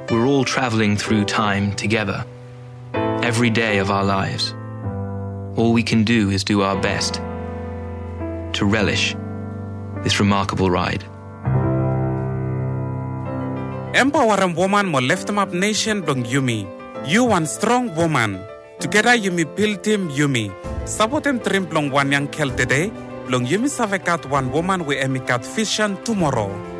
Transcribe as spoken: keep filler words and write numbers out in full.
We're all traveling through time together, every day of our lives. All we can do is do our best to relish this remarkable ride. Empower a woman mo lift up nation dong Yumi. You one strong woman. Together Yumi build team Yumi. Support him trim plong one young kel today. Long Yumi savekat one woman we emikat vision tomorrow.